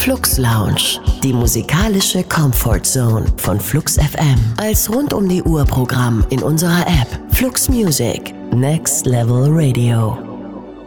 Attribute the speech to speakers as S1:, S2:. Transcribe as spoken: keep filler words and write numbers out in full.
S1: Flux Lounge, die musikalische Comfort Zone von Flux F M. Als rund um die Uhr Programm in unserer App Flux Music, Next Level Radio.